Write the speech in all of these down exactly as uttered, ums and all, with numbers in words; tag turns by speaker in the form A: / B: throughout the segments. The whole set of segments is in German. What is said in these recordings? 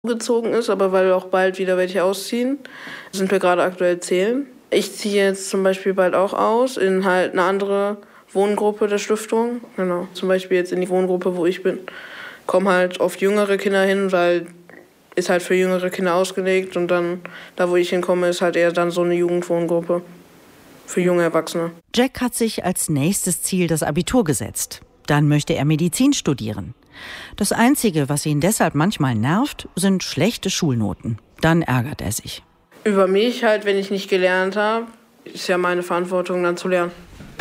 A: gezogen ist, aber weil auch bald wieder welche ausziehen, sind wir gerade aktuell zehn. Ich ziehe jetzt zum Beispiel bald auch aus in halt eine andere Wohngruppe der Stiftung. Genau, zum Beispiel jetzt in die Wohngruppe, wo ich bin. Kommen halt oft jüngere Kinder hin, weil ist halt für jüngere Kinder ausgelegt. Und dann, da wo ich hinkomme, ist halt eher dann so eine Jugendwohngruppe für junge Erwachsene.
B: Jack hat sich als nächstes Ziel das Abitur gesetzt. Dann möchte er Medizin studieren. Das Einzige, was ihn deshalb manchmal nervt, sind schlechte Schulnoten. Dann ärgert er sich.
A: Über mich halt, wenn ich nicht gelernt habe, ist ja meine Verantwortung, dann zu lernen.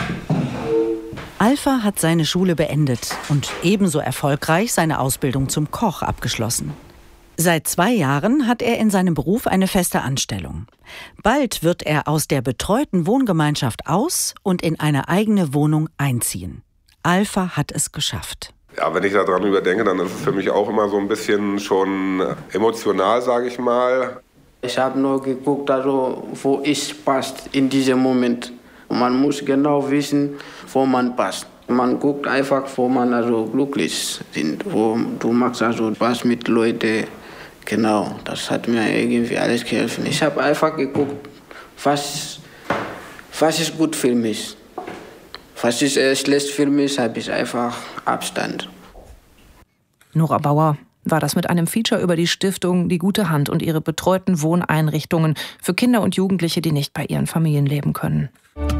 B: Alpha hat seine Schule beendet und ebenso erfolgreich seine Ausbildung zum Koch abgeschlossen. Seit zwei Jahren hat er in seinem Beruf eine feste Anstellung. Bald wird er aus der betreuten Wohngemeinschaft aus und in eine eigene Wohnung einziehen. Alpha hat es geschafft.
C: Ja, wenn ich daran überdenke, dann ist es für mich auch immer so ein bisschen schon emotional, sage ich mal.
D: Ich habe nur geguckt, also, wo ich passt in diesem Moment. Man muss genau wissen, wo man passt. Man guckt einfach, wo man also glücklich ist, wo du machst also was mit Leuten. Genau, das hat mir irgendwie alles geholfen. Ich habe einfach geguckt, was, was ist gut für mich. Was ist äh, schlecht für mich, habe ich einfach Abstand.
E: Nora Bauer war das mit einem Feature über die Stiftung Die Gute Hand und ihre betreuten Wohneinrichtungen für Kinder und Jugendliche, die nicht bei ihren Familien leben können.